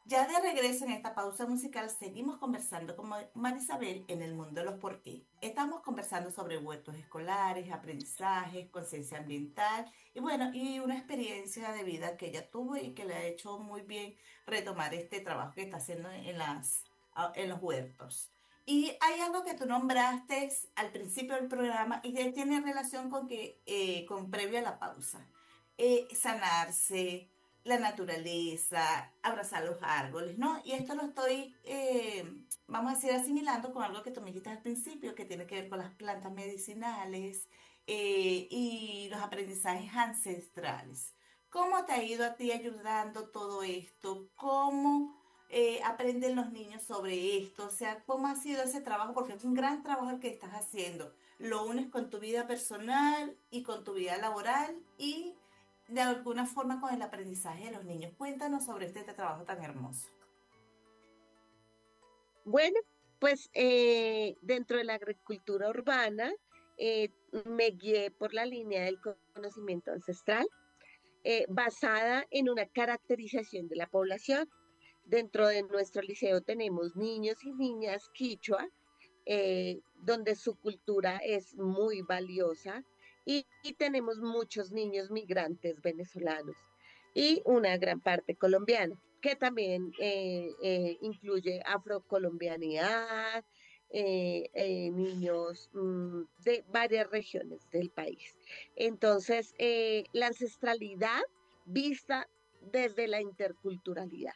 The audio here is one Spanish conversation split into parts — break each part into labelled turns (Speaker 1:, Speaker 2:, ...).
Speaker 1: Ya de regreso en esta pausa musical, seguimos conversando con Marisabel en el mundo de los por qué. Estamos conversando sobre huertos escolares, aprendizajes, conciencia ambiental y bueno, y una experiencia de vida que ella tuvo y que le ha hecho muy bien retomar este trabajo que está haciendo en los huertos. Y hay algo que tú nombraste al principio del programa y que tiene relación con previo a la pausa. Sanarse, la naturaleza, abrazar los árboles, ¿no? Y esto lo estoy, vamos a decir, asimilando con algo que tú me dijiste al principio, que tiene que ver con las plantas medicinales y los aprendizajes ancestrales. ¿Cómo te ha ido a ti ayudando todo esto? ¿Cómo aprenden los niños sobre esto? O sea, ¿cómo ha sido ese trabajo? Porque es un gran trabajo el que estás haciendo. Lo unes con tu vida personal y con tu vida laboral y de alguna forma con el aprendizaje de los niños. Cuéntanos sobre este trabajo tan hermoso.
Speaker 2: Bueno, pues dentro de la agricultura urbana me guié por la línea del conocimiento ancestral, basada en una caracterización de la población. Dentro de nuestro liceo tenemos niños y niñas quichua, donde su cultura es muy valiosa, y tenemos muchos niños migrantes venezolanos y una gran parte colombiana, que también incluye afrocolombianidad, niños de varias regiones del país. Entonces, la ancestralidad vista desde la interculturalidad,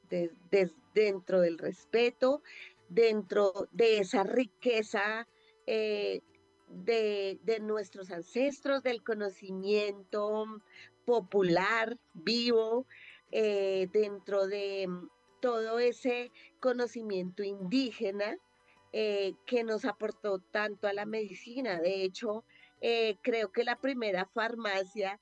Speaker 2: dentro del respeto, dentro de esa riqueza eh, de nuestros ancestros, del conocimiento popular, vivo, dentro de todo ese conocimiento indígena que nos aportó tanto a la medicina. De hecho, creo que la primera farmacia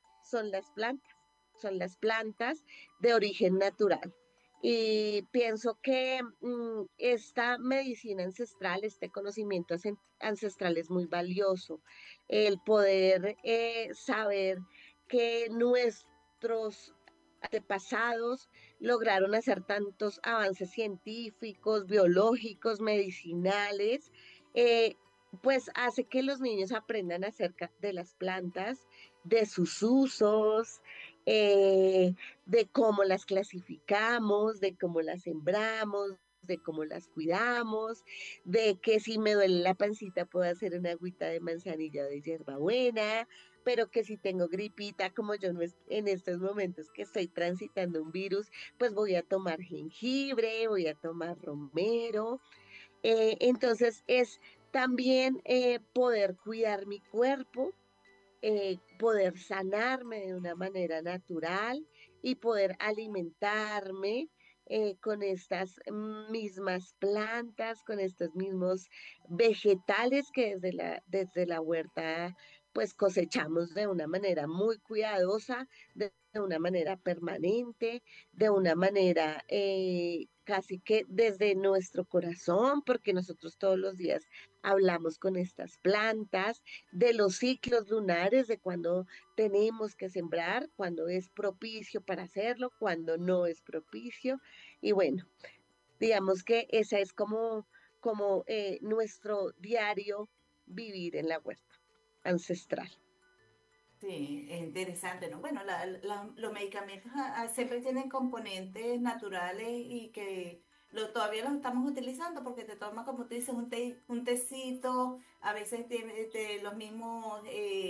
Speaker 2: son las plantas de origen natural. Y pienso que esta medicina ancestral, este conocimiento ancestral es muy valioso. El poder saber que nuestros antepasados lograron hacer tantos avances científicos, biológicos, medicinales, eh, pues hace que los niños aprendan acerca de las plantas, de sus usos, eh, de cómo las clasificamos, de cómo las sembramos, de cómo las cuidamos, de que si me duele la pancita puedo hacer una agüita de manzanilla de hierbabuena, pero que si tengo gripita, como yo no en estos momentos que estoy transitando un virus, pues voy a tomar jengibre, voy a tomar romero. Entonces es también poder cuidar mi cuerpo, poder sanarme de una manera natural y poder alimentarme con estas mismas plantas, con estos mismos vegetales que desde la huerta pues cosechamos de una manera muy cuidadosa, de una manera permanente, de una manera casi que desde nuestro corazón, porque nosotros todos los días hablamos con estas plantas, de los ciclos lunares, de cuando tenemos que sembrar, cuando es propicio para hacerlo, cuando no es propicio. Y bueno, digamos que esa es como nuestro diario vivir en la huerta ancestral.
Speaker 1: Sí, es interesante, ¿no? Bueno, los medicamentos siempre tienen componentes naturales y que todavía los estamos utilizando porque te tomas, como tú dices, un tecito, a veces los mismos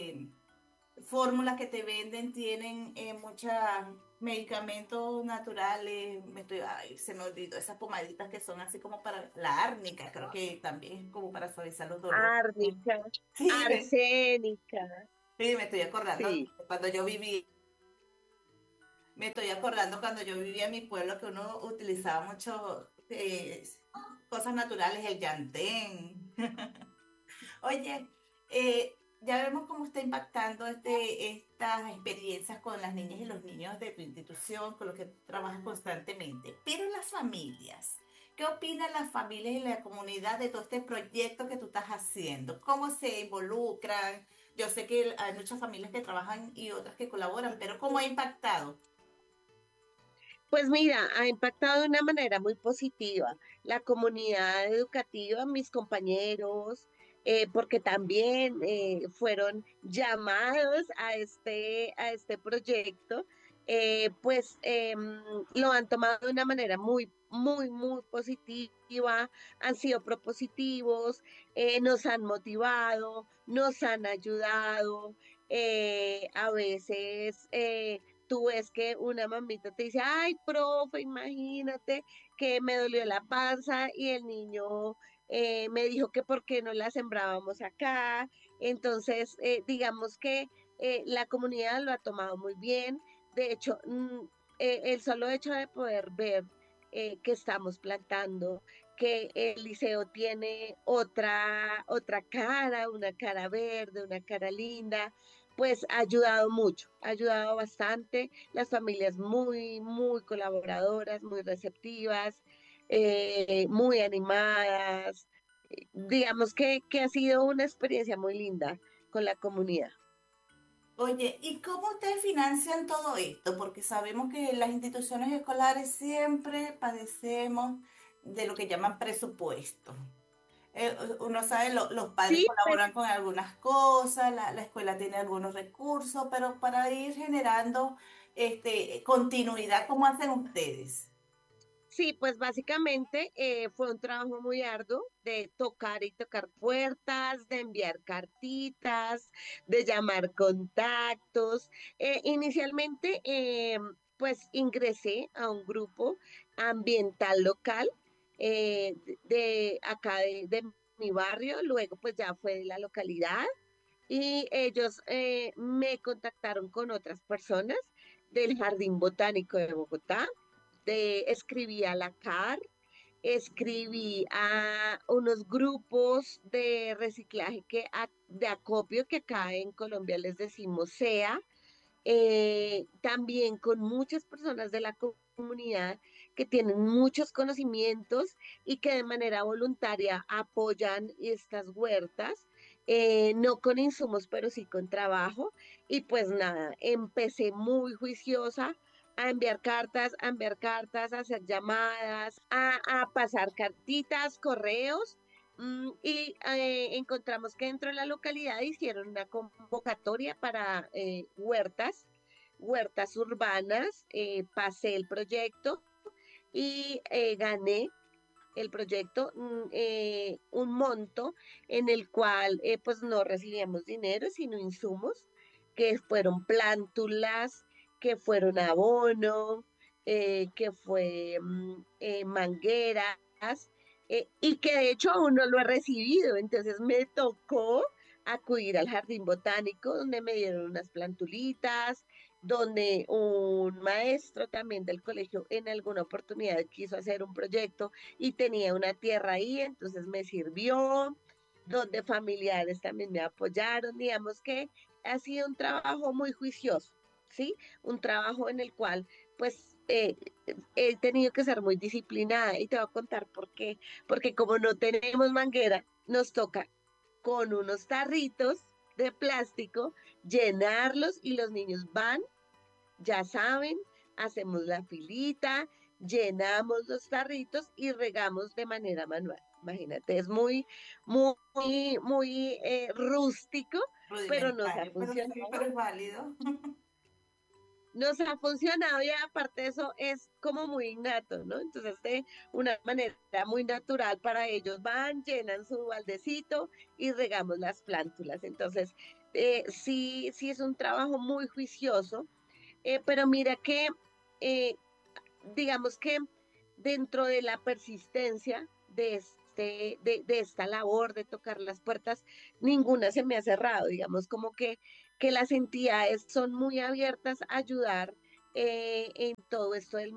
Speaker 1: fórmulas que te venden tienen muchos medicamentos naturales. Ay, se me olvidó esas pomaditas que son así como para la árnica, creo que también es como para suavizar los dolores.
Speaker 2: Árnica,
Speaker 1: Sí,
Speaker 2: arsénica,
Speaker 1: sí, me estoy acordando
Speaker 2: sí.
Speaker 1: cuando yo viví. Me estoy acordando cuando yo vivía en mi pueblo que uno utilizaba mucho cosas naturales, el llantén. Oye, ya vemos cómo está impactando estas experiencias con las niñas y los niños de tu institución, con los que trabajas constantemente. Pero las familias, ¿qué opinan las familias y la comunidad de todo este proyecto que tú estás haciendo? ¿Cómo se involucran? Yo sé que hay muchas familias que trabajan y otras que colaboran, pero ¿cómo ha impactado?
Speaker 2: Pues mira, ha impactado de una manera muy positiva la comunidad educativa, mis compañeros, porque también fueron llamados a este proyecto, pues lo han tomado de una manera muy, muy, muy positiva, han sido propositivos, nos han motivado, nos han ayudado, a veces... tú ves que una mamita te dice, ay, profe, imagínate que me dolió la panza y el niño me dijo que por qué no la sembrábamos acá. Entonces, digamos que la comunidad lo ha tomado muy bien. De hecho, el solo hecho de poder ver que estamos plantando, que el liceo tiene otra cara, una cara verde, una cara linda, pues ha ayudado mucho, ha ayudado bastante. Las familias muy, muy colaboradoras, muy receptivas, muy animadas. Digamos que ha sido una experiencia muy linda con la comunidad.
Speaker 1: Oye, ¿y cómo ustedes financian todo esto? Porque sabemos que las instituciones escolares siempre padecemos de lo que llaman presupuesto. Uno sabe, los padres
Speaker 2: Sí, pues
Speaker 1: colaboran con algunas cosas, la escuela tiene algunos recursos, pero para ir generando continuidad, ¿cómo hacen ustedes?
Speaker 2: sí, pues básicamente fue un trabajo muy arduo de tocar y tocar puertas, de enviar cartitas, de llamar contactos. Inicialmente, pues ingresé a un grupo ambiental local de acá de mi barrio, luego pues ya fue de la localidad y ellos me contactaron con otras personas del Jardín Botánico de Bogotá, escribí a la CAR, escribí a unos grupos de reciclaje de acopio que acá en Colombia les decimos SEA, también con muchas personas de la comunidad que tienen muchos conocimientos y que de manera voluntaria apoyan estas huertas, no con insumos, pero sí con trabajo. Y pues nada, empecé muy juiciosa a enviar cartas, a hacer llamadas, a pasar cartitas, correos. Y encontramos que dentro de la localidad hicieron una convocatoria para huertas urbanas. Pasé el proyecto y gané el proyecto, un monto en el cual pues no recibíamos dinero, sino insumos, que fueron plántulas, que fueron abono, que fue mangueras, y que de hecho aún no lo he recibido. Entonces me tocó acudir al jardín botánico donde me dieron unas plantulitas, donde un maestro también del colegio en alguna oportunidad quiso hacer un proyecto y tenía una tierra ahí, entonces me sirvió, donde familiares también me apoyaron. Digamos que ha sido un trabajo muy juicioso, ¿sí? Un trabajo en el cual pues he tenido que ser muy disciplinada y te voy a contar por qué. Porque como no tenemos manguera, nos toca con unos tarritos de plástico llenarlos y los niños van, ya saben, hacemos la filita, llenamos los tarritos y regamos de manera manual. Imagínate, es muy, muy, muy rústico, pero nos ha
Speaker 1: Rudimentario, pero sí,
Speaker 2: funcionado.
Speaker 1: pero es válido.
Speaker 2: Nos ha funcionado y aparte de eso es como muy innato, ¿no? Entonces de una manera muy natural para ellos van, llenan su baldecito y regamos las plántulas. Entonces, sí, sí es un trabajo muy juicioso, pero mira que eh, digamos que dentro de la persistencia de esta labor de tocar las puertas, ninguna se me ha cerrado, digamos como que las entidades son muy abiertas a ayudar en todo esto del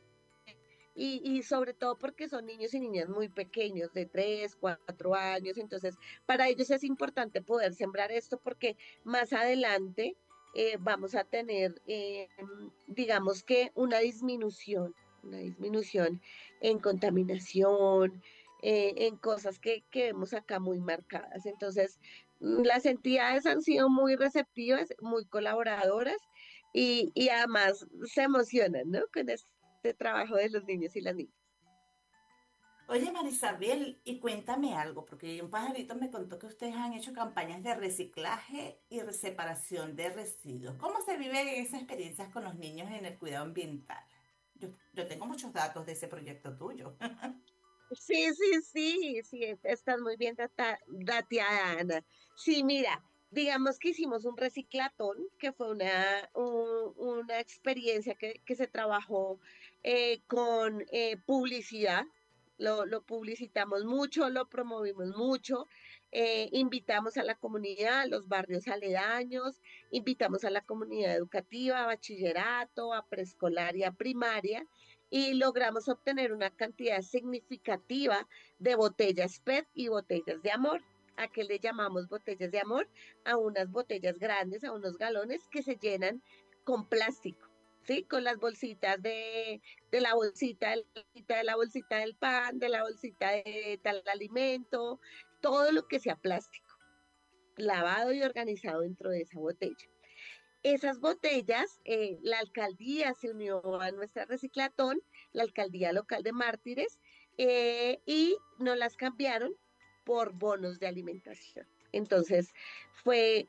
Speaker 2: y sobre todo porque son niños y niñas muy pequeños, de 3 4 años, entonces para ellos es importante poder sembrar esto porque más adelante vamos a tener, digamos que una disminución en contaminación, en cosas que vemos acá muy marcadas. Entonces, las entidades han sido muy receptivas, muy colaboradoras y además se emocionan, ¿no? Con esto de trabajo de los niños y las niñas.
Speaker 1: Oye, Marisabel, y cuéntame algo, porque un pajarito me contó que ustedes han hecho campañas de reciclaje y separación de residuos. ¿Cómo se viven esas experiencias con los niños en el cuidado ambiental? Yo tengo muchos datos de ese proyecto tuyo.
Speaker 2: Sí, sí, sí, sí, estás muy bien dateada, Ana. Sí, mira, digamos que hicimos un reciclatón, que fue una experiencia que se trabajó con publicidad. Lo publicitamos mucho, lo promovimos mucho, invitamos a la comunidad, a los barrios aledaños, invitamos a la comunidad educativa, a bachillerato, a preescolar y a primaria y logramos obtener una cantidad significativa de botellas PET y botellas de amor. ¿A qué le llamamos botellas de amor? A unas botellas grandes, a unos galones que se llenan con plástico, ¿sí? Con las bolsitas de la bolsita, de la bolsita del pan, de la bolsita de tal alimento, todo lo que sea plástico, lavado y organizado dentro de esa botella. Esas botellas, la alcaldía se unió a nuestra reciclatón, la alcaldía local de Mártires, y nos las cambiaron por bonos de alimentación. Entonces, fue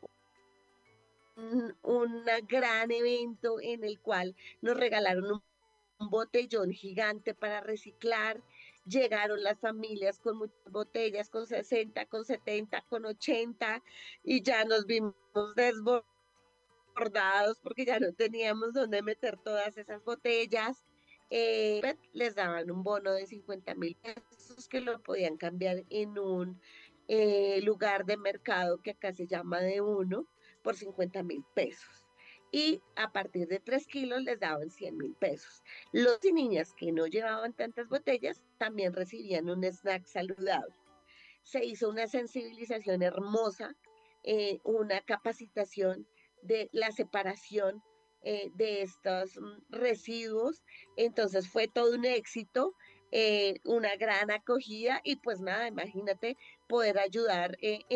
Speaker 2: un gran evento en el cual nos regalaron un botellón gigante para reciclar. Llegaron las familias con muchas botellas, con 60, con 70, con 80, y ya nos vimos desbordados porque ya no teníamos dónde meter todas esas botellas. Pues, les daban un bono de 50.000 pesos que lo podían cambiar en un lugar de mercado que acá se llama de uno por 50.000 pesos. Y a partir de 3 kilos les daban 100.000 pesos. Los y niñas que no llevaban tantas botellas también recibían un snack saludable. Se hizo una sensibilización hermosa, una capacitación de la separación de estos residuos. Entonces fue todo un éxito, una gran acogida y pues nada, imagínate poder ayudar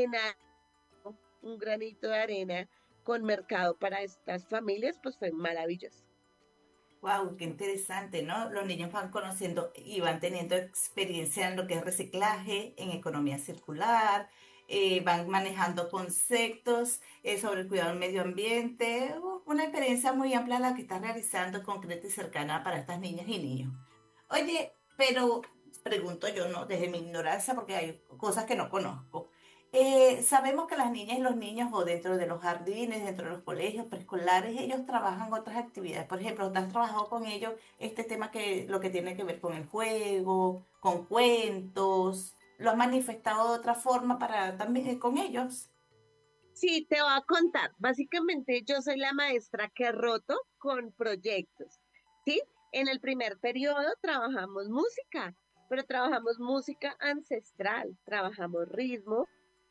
Speaker 2: un granito de arena con mercado para estas familias, pues fue maravilloso.
Speaker 1: Wow, qué interesante, ¿no? Los niños van conociendo y van teniendo experiencia en lo que es reciclaje, en economía circular, van manejando conceptos sobre el cuidado del medio ambiente. Una experiencia muy amplia la que estás realizando, concreta y cercana para estas niñas y niños. Oye, pero pregunto yo, ¿no? Desde mi ignorancia, porque hay cosas que no conozco. Sabemos que las niñas y los niños, o dentro de los jardines, dentro de los colegios preescolares, ellos trabajan otras actividades. Por ejemplo, ¿te has trabajado con ellos este tema que lo que tiene que ver con el juego, con cuentos? ¿Lo has manifestado de otra forma para también con ellos?
Speaker 2: Sí, te voy a contar. Básicamente yo soy la maestra que roto con proyectos, ¿sí? En el primer periodo trabajamos música, pero trabajamos música ancestral, trabajamos ritmo,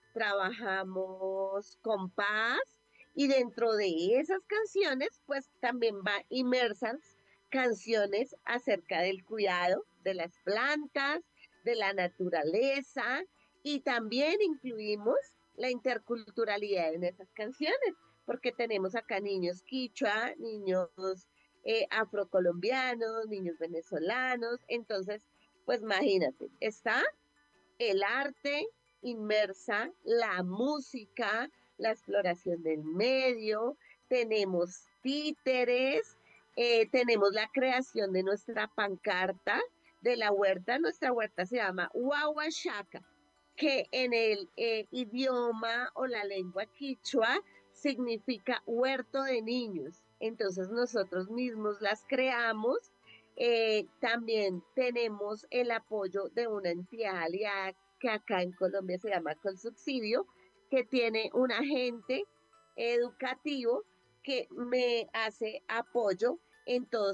Speaker 2: trabajamos compás y dentro de esas canciones pues también va inmersas canciones acerca del cuidado de las plantas, de la naturaleza y también incluimos la interculturalidad en esas canciones, porque tenemos acá niños quichua, niños afrocolombianos, niños venezolanos, entonces, pues imagínate, está el arte inmersa, la música, la exploración del medio, tenemos títeres, tenemos la creación de nuestra pancarta de la huerta. Nuestra huerta se llama Huahuachaca, que en el idioma o la lengua quichua significa huerto de niños. Entonces nosotros mismos las creamos. También tenemos el apoyo de una entidad aliada que acá en Colombia se llama Colsubsidio, que tiene un agente educativo que me hace apoyo en todos